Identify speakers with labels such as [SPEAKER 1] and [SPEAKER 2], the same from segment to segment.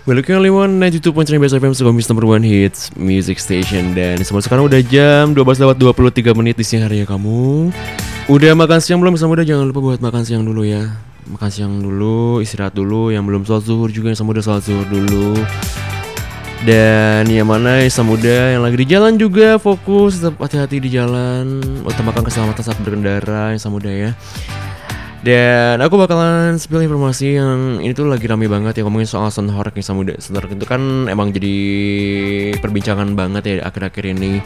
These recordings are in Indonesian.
[SPEAKER 1] Welcome everyone, 92.3 Best FM, Sukamis number one hits music station. Dan sekarang udah jam 12:23 di siang hari ya kamu. Udah makan siang belum? Sama udah, jangan lupa buat makan siang dulu ya. Makan siang dulu, istirahat dulu. Yang belum sholat zuhur juga, yang sama udah sholat zuhur dulu. Dan yang mana sama udah yang lagi di jalan juga fokus, tetap hati-hati di jalan, utamakan keselamatan saat berkendara yang sama udah ya. Dan aku bakalan spill informasi yang ini tuh lagi rame banget ya, ngomongin soal Sonhorek nih sama udah. Sonhorek itu kan emang jadi perbincangan banget ya akhir-akhir ini,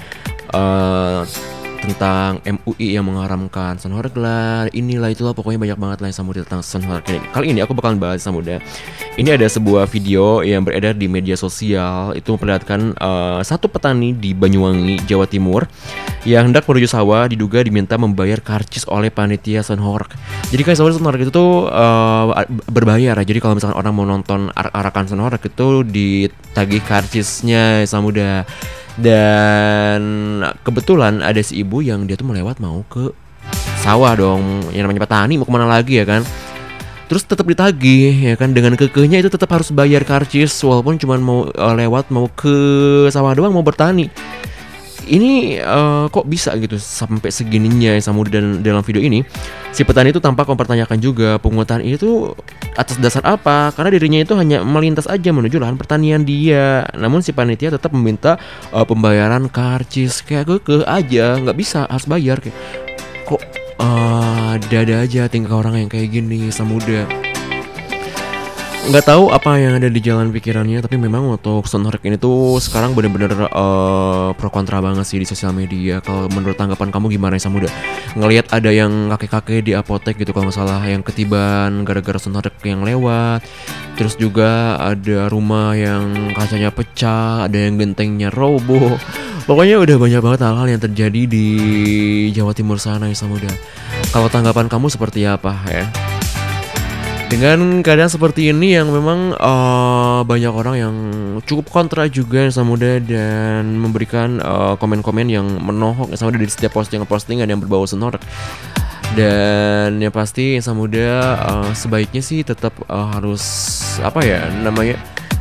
[SPEAKER 1] tentang MUI yang mengharamkan Sonhorek lah, inilah itulah, pokoknya banyak banget lah yang sama udah tentang Sonhorek ini. Kali ini aku bakalan bahas sama udah. Ini ada sebuah video yang beredar di media sosial, itu memperlihatkan satu petani di Banyuwangi, Jawa Timur yang hendak menuju sawah diduga diminta membayar karcis oleh panitia Sonhorek. Jadi kan Sonhorek itu tuh berbayar ya. Jadi kalau misalkan orang mau nonton arak-arakan Sonhorek itu ditagih karcisnya sama udah. Dan kebetulan ada si ibu yang dia tuh mau ke sawah dong, yang namanya petani mau kemana lagi ya kan. Terus tetap ditagih ya kan, dengan kekehnya itu tetap harus bayar karcis walaupun cuma mau lewat, mau ke sawah doang, mau bertani. Ini kok bisa gitu sampai segininya ya sama. Dan dalam video ini si petani itu tampak mempertanyakan juga pungutan ini tuh atas dasar apa, karena dirinya itu hanya melintas aja menuju lahan pertanian dia. Namun si panitia tetap meminta pembayaran karcis. Kayak kekeh aja, nggak bisa, harus bayar. Kayak kok ada aja tingkah orang yang kayak gini sama muda. Nggak tahu apa yang ada di jalan pikirannya, tapi memang untuk Sonhorek ini tuh sekarang bener-bener pro kontra banget sih di sosial media. Kalau menurut tanggapan kamu gimana ya Samuda? Ngelihat ada yang kakek-kakek di apotek gitu kalau nggak salah yang ketiban gara-gara Sonhorek yang lewat. Terus juga ada rumah yang kacanya pecah, ada yang gentengnya roboh. Pokoknya udah banyak banget hal-hal yang terjadi di Jawa Timur sana ya Samuda. Kalau tanggapan kamu seperti apa ya? Dengan keadaan seperti ini yang memang banyak orang yang cukup kontra juga sama muda dan memberikan komen-komen yang menohok sama muda di setiap postingan yang berbau Sonhorek. Dan yang pasti sama muda sebaiknya sih tetap harus apa ya namanya,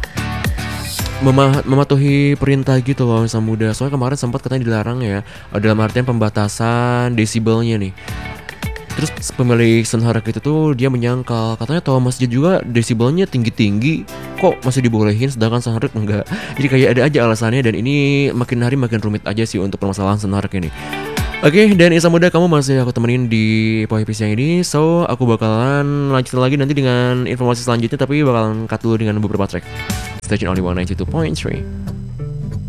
[SPEAKER 1] mematuhi perintah gitu loh sama muda. Soalnya kemarin sempat katanya dilarang ya, dalam artian pembatasan desibelnya nih. Terus pemilik Sonhorek itu tuh dia menyangkal, katanya toa masjid juga desibelnya tinggi-tinggi, kok masih dibolehin sedangkan Sonhorek enggak. Jadi kayak ada aja alasannya, dan ini makin hari makin rumit aja sih untuk permasalahan Sonhorek ini. Oke, dan Isa Muda kamu masih aku temenin di Pohypis yang ini. So, aku bakalan lanjut lagi nanti dengan informasi selanjutnya, tapi bakalan cut dulu dengan beberapa track. Station Only 192.3.